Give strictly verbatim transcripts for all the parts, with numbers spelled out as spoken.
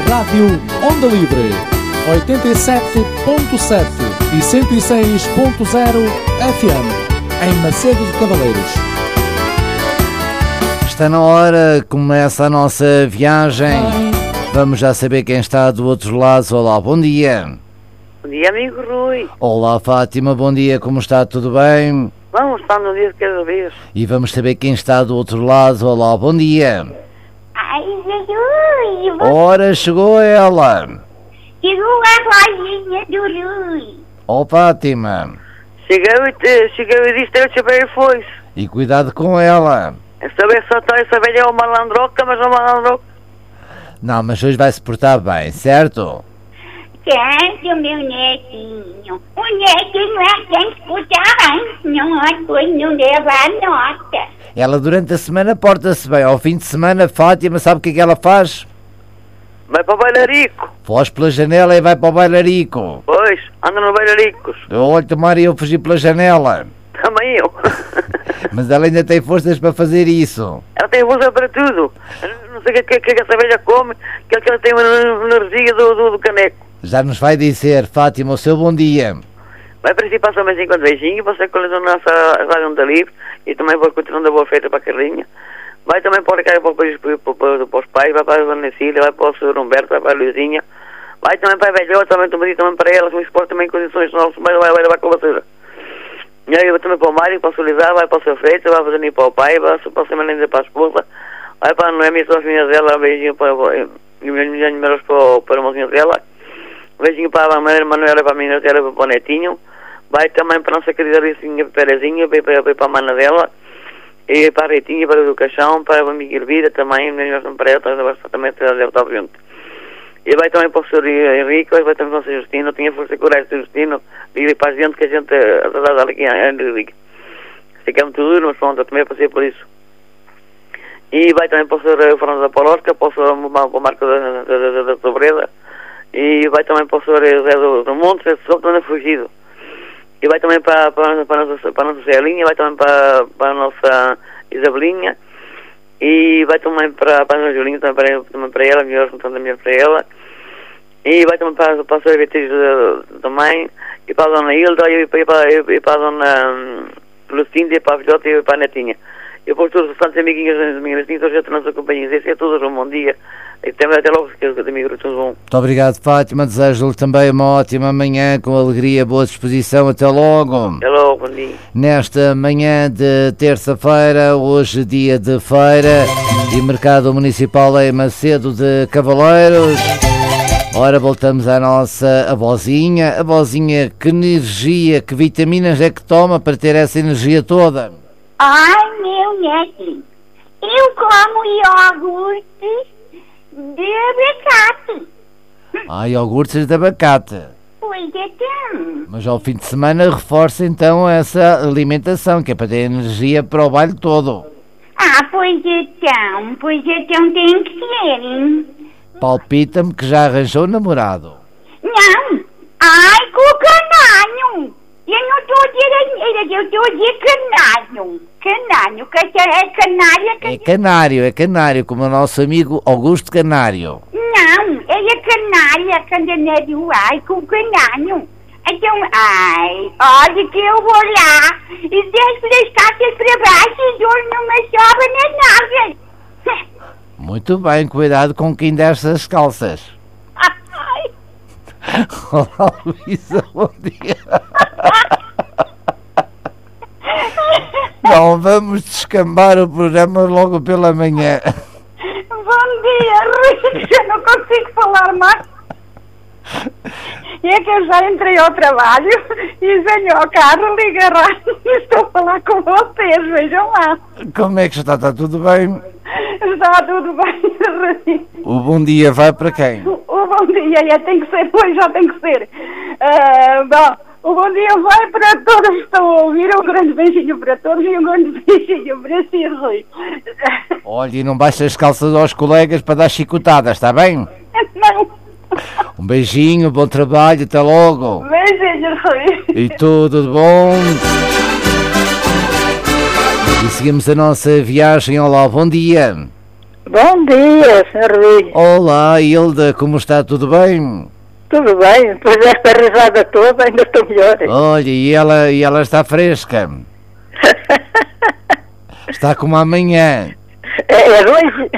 Rádio Onda Livre, oitenta e sete ponto sete e cento e seis ponto zero F M, em Macedo de Cavaleiros. Está na hora, começa a nossa viagem. Vamos já saber quem está do outro lado. Olá, bom dia. Bom dia, amigo Rui. Olá, Fátima, bom dia, como está? Tudo bem? Vamos estar no dia de cada vez. E vamos saber quem está do outro lado. Olá, bom dia. Ai, Jesus! Ora, chegou ela. Chegou a lojinha do Rui. Ó, Fátima. Chegou e, te, chegou e disse que eu e foi. E cuidado com ela. Essa vez só está essa velha é uma malandroca, mas uma malandroca. Não, mas hoje vai se portar bem, certo? Certo, meu netinho. O netinho é quem escuta bem. Não há coisa, não leva a nota. Ela durante a semana porta-se bem. Ao fim de semana, Fátima, sabe o que é que ela faz? Vai para o bailarico. Foge pela janela e vai para o bailarico. Pois, anda no bailaricos. Olha, tomara eu fugir pela janela. Também eu. Mas ela ainda tem forças para fazer isso. Ela tem força para tudo. Não sei o que, que, que essa velha come, que ela tem uma energia do, do, do caneco. Já nos vai dizer, Fátima, o seu bom dia. Vai participar só mais enquanto beijinho, você colheu na nossa Rádio Onda Livre e também vou continuar da boa feita para a Carlinha. Vai também para, cá, para, para, para, para os pais, vai para a Dona Cília, vai para o senhor Humberto, vai para a Luizinha. Vai também para a velhota, também também, também para elas, me exporta também em condições novas, vai, vai, vai levar com a basura. E aí vai também para o Mário, para o Solizar, vai para o seu Freitas, vai fazer para o pai, vai para a Semana para a esposa, vai para a Noemi, para as filhas dela, um beijinho para, e milhões de números para, para a mocinha dela, um beijinho para a Manuela, para a menina dela, para o Netinho. Vai também para a nossa querida Licinha Perezinha, para, para, para a mana dela, e para a Reitinha, para o Caixão, para a amiga Elvira também, para ela, também deve estar junto. E vai também para o senhor Henrique, vai também para o senhor Justino, tinha força e coragem, senhor Justino, e para a gente, que a gente está aqui a Henrique. Sei que é muito duro, mas pronto, eu também passei por isso. E vai também para o senhor Fernando da Polosca, para o senhor Marco da, da, da, da Sobreda, e vai também para o senhor José do, do Monte, só que não é fugido. E vai também para, para, para, a nossa, para a nossa Celinha, vai também para, para a nossa Isabelinha, e vai também para, para a nossa Julinha, também para, também para ela, melhor, tanto melhor para ela, e vai também para, para a sua Beatriz também, e para a dona Hilda, e para, e para, e para a dona um, Lucinda, e para a filhota, e para a netinha. E depois todos os santos amiguinhos das minhas netinhas, todos já nossa companhia. Esse é todos um bom dia. E até, até logo, que os amigos, tudo bom. Muito obrigado, Fátima. Desejo-lhe também uma ótima manhã, com alegria, boa disposição. Até logo. Até logo, bom dia. Nesta manhã de terça-feira, hoje dia de feira, e Mercado Municipal em Macedo de Cavaleiros. Ora, voltamos à nossa avózinha. Avózinha, que energia, que vitaminas é que toma para ter essa energia toda? Ai, meu netinho. Eu como iogurtes de abacate. Ah, iogurtes de abacate. Pois então. Mas ao fim de semana reforça então essa alimentação, que é para ter energia para o baile todo. Ah, pois então. Pois então tem que ser, hein? Palpita-me que já arranjou namorado. Não. Ai, com o canário. Eu não estou a dizer, eu estou a dizer canário. Canário, que é canário. É canário, é canário, como o nosso amigo Augusto Canário. Não, ele é canário, canário, ai, com canário. Então, ai, olha que eu vou lá e deixo as calças para baixo e dou numa sobra nas náuseas. Muito bem, cuidado com quem desce as calças. Ai. Olá, Luísa, bom dia. Não, vamos descambar o programa logo pela manhã. Bom dia, Rui, eu não consigo falar mais. É que eu já entrei ao trabalho e venho ao carro, ligo a rádio e estou a falar com vocês, vejam lá. Como é que está? Está tudo bem? Está tudo bem, Rui. O bom dia vai para quem? O, o bom dia, é, tem que ser, hoje já tem que ser. Uh, bom, o bom dia vai para todos que estão a ouvir, um grande beijinho para todos e um grande beijinho para si, Rui. Olha, e não baixa as calças aos colegas para dar chicotadas, está bem? Não. Um beijinho, bom trabalho, até logo. Beijinho, Rui. E tudo de bom. E seguimos a nossa viagem. Olá, bom dia. Bom Bom dia, senhor Rui. Olá, Hilda, como está? Tudo bem? Tudo bem, depois desta risada toda ainda estou melhor. Olha, e ela, e ela está fresca. Está como amanhã. É, é hoje.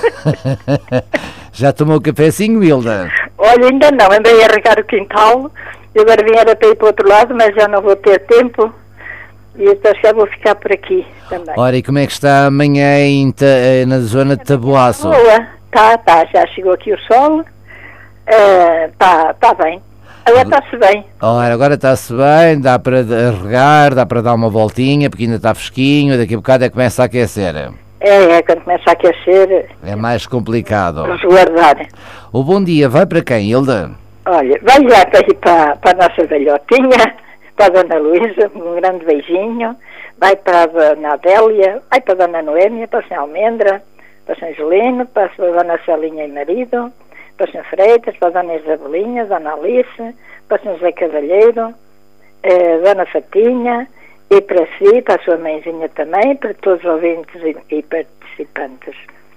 Já tomou o cafezinho, Hilda? Olha, ainda não, andei a regar o quintal. Eu agora vim era para ir para o outro lado, mas já não vou ter tempo. E então já vou ficar por aqui também. Ora, e como é que está amanhã em ta, na zona de Taboaço? Boa, tá, tá, já chegou aqui o sol. Uh, tá, tá bem. Agora está-se bem. Ora, agora está-se bem, dá para regar, dá para dar uma voltinha, porque ainda está fresquinho, daqui a bocado é que começa a aquecer. É, é, quando começa a aquecer... É mais complicado. Resguardar. O bom dia vai para quem, Hilda? Olha, vai já para, para, para a nossa velhotinha, para a Dona Luísa, um grande beijinho. Vai para a Dona Adélia, vai para a Dona Noémia, para a Senhora Almendra, para São Julino, para a Dona Celinha e marido, para a Senhora Freitas, para a Dona Isabelinha, Dona Alice, para o Senhor José Cavalheiro, eh, Dona Fatinha, e para si, para a sua mãezinha também, para todos os ouvintes e, e participantes.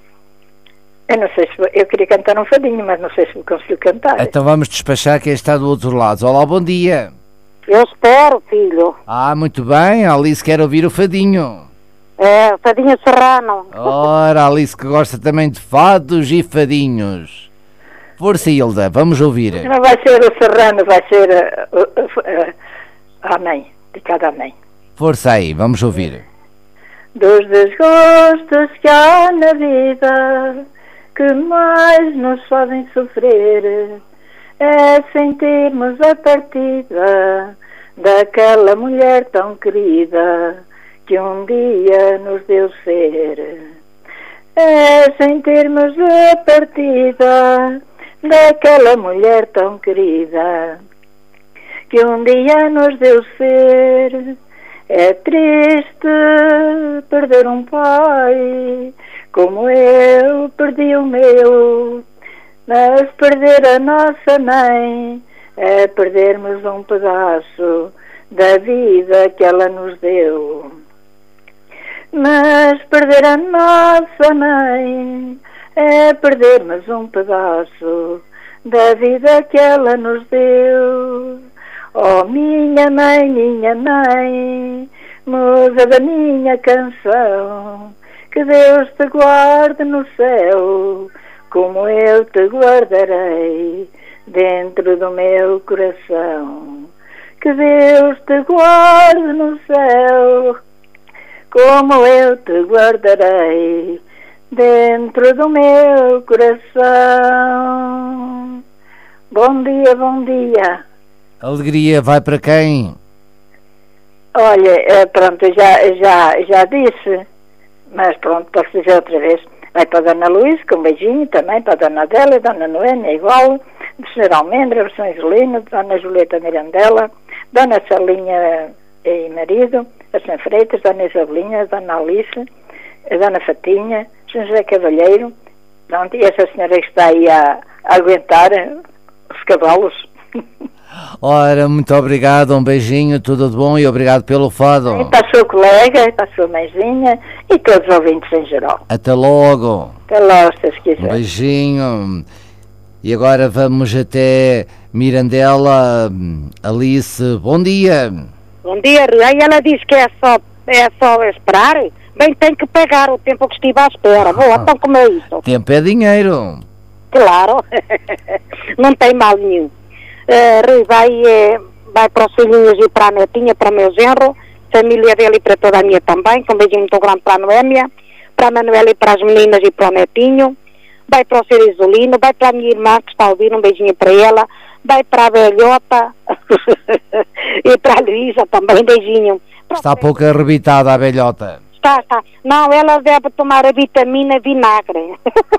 Eu não sei se vou, eu queria cantar um fadinho, mas não sei se vou conseguir cantar. Então vamos despachar quem está do outro lado. Olá, bom dia. Eu espero, filho. Ah, muito bem, a Alice quer ouvir o fadinho. É, o fadinho serrano. Ora, a Alice que gosta também de fados e fadinhos. Força, Hilda, vamos ouvir. Não vai ser o serrano, vai ser uh, uh, uh, a mãe, de cada mãe. Força aí, vamos ouvir. Dos desgostos que há na vida, que mais nos fazem sofrer, é sentirmos a partida daquela mulher tão querida que um dia nos deu ser. É sentirmos a partida daquela mulher tão querida que um dia nos deu ser. É triste perder um pai como eu perdi o meu, mas perder a nossa mãe é perdermos um pedaço da vida que ela nos deu. Mas perder a nossa mãe é perdermos um pedaço da vida que ela nos deu. Oh, minha mãe, minha mãe, musa da minha canção, que Deus te guarde no céu, como eu te guardarei dentro do meu coração. Que Deus te guarde no céu, como eu te guardarei dentro do meu coração. Bom dia, bom dia. Alegria vai para quem? Olha, pronto, já, já, já disse, mas pronto, posso dizer outra vez. Vai para a Dona Luísa, com um beijinho também, para a Dona Adélia, Dona Noêmia, igual, do senhor Almendra, São Julino, Dona Julieta Mirandela, Dona Celinha e marido, a Senhora Freitas, Dona Isabelinha, Dona Alice, a Dona Fatinha, São José Cavalheiro, pronto, e essa senhora que está aí a, a aguentar os cavalos. Ora, muito obrigado, um beijinho, tudo de bom e obrigado pelo fado. E para a sua colega, e para a sua mãezinha e todos os ouvintes em geral. Até logo. Até logo, se quiser. Um beijinho. E agora vamos até Mirandela. Alice, bom dia. Bom dia, Rui. Aí ela diz que é só, é só esperar. Bem, tem que pagar o tempo que estive à espera. Boa, então como é isso? Tempo é dinheiro. Claro. Não tem mal nenhum. Uh, Rui, vai, uh, vai para os filhinhos e para a netinha, para o meu genro, família dele e para toda a minha também, com um beijinho muito grande para a Noémia, para a Manuela e para as meninas e para o netinho, vai para o Sr. Isolino, vai para a minha irmã que está a ouvir, um beijinho para ela, vai para a velhota e para a Luísa também, um beijinho. Está pouco arrebitada a velhota. Está, está. Não, ela deve tomar a vitamina vinagre.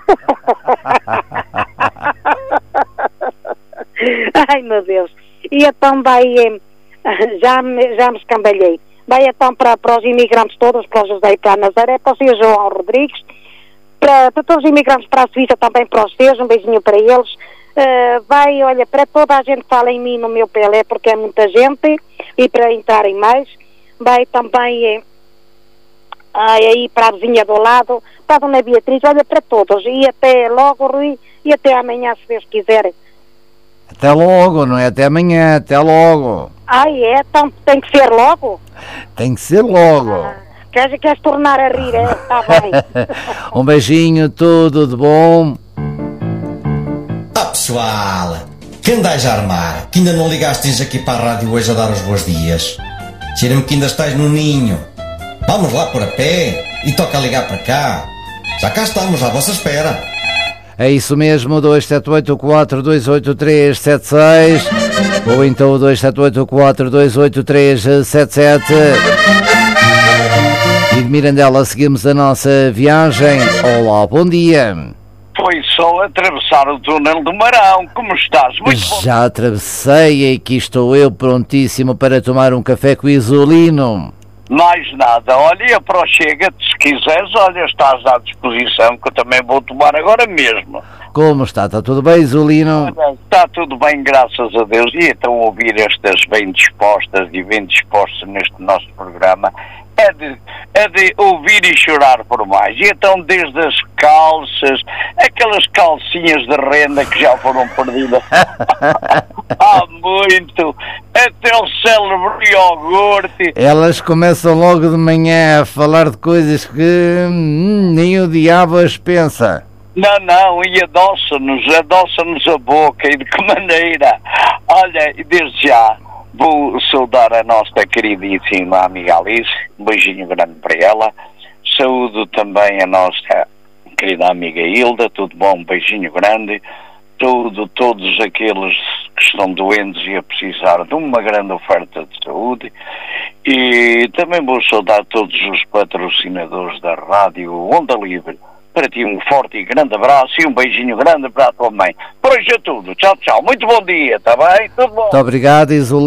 Ai, meu Deus. E então vai, já me, já me escambalhei. Vai então para, para os imigrantes todos, para o José e para a Nazaré, para o senhor João Rodrigues, para, para todos os imigrantes para a Suíça, também para os seus, um beijinho para eles. Uh, vai, olha, para toda a gente que fala em mim no meu Pelé, porque é muita gente, e para entrarem mais. Vai também ai, aí para a vizinha do lado, para a Dona Beatriz, olha para todos. E até logo, Rui, e até amanhã, se Deus quiser. Até logo, não é até amanhã, até logo. Ai, é? Então tem que ser logo? Tem que ser logo. Ah, queres, queres tornar a rir, é? Está bem. Um beijinho, tudo de bom. Ah, pessoal, que andais a armar? Que ainda não ligastes aqui para a rádio hoje a dar os bons dias? Cheira-me que ainda estás no ninho. Vamos lá por a pé e toca a ligar para cá. Já cá estamos, à vossa espera. É isso mesmo, dois sete oito quatro dois oito três sete seis ou então dois sete oito quatro dois oito três sete sete. E de Mirandela seguimos a nossa viagem. Olá, bom dia. Foi só atravessar o túnel do Marão. Como estás? Muito bom. Já atravessei e aqui estou eu prontíssimo para tomar um café com Isolino. Mais nada. Olha para o Chega-te, se quiseres, olha, estás à disposição, que eu também vou tomar agora mesmo. Como está? Está tudo bem, Isolino? Olha, está tudo bem, graças a Deus. E então ouvir estas bem dispostas e bem dispostas neste nosso programa é de, é de ouvir e chorar por mais. E então desde as calças, aquelas calcinhas de renda que já foram perdidas há muito, até o célebre iogurte. Elas começam logo de manhã a falar de coisas que hum, nem o diabo as pensa. Não, não, e adoça-nos, adoça-nos a boca, e de que maneira? Olha, desde já vou saudar a nossa queridíssima amiga Alice, um beijinho grande para ela. Saúdo também a nossa querida amiga Hilda, tudo bom, um beijinho grande. Tudo, todos aqueles que estão doentes e a precisar de uma grande oferta de saúde. E também vou saudar todos os patrocinadores da Rádio Onda Livre. Para ti um forte e grande abraço e um beijinho grande para a tua mãe. Por hoje é tudo. Tchau, tchau. Muito bom dia, está bem? Tudo bom? Muito obrigado, Isolino.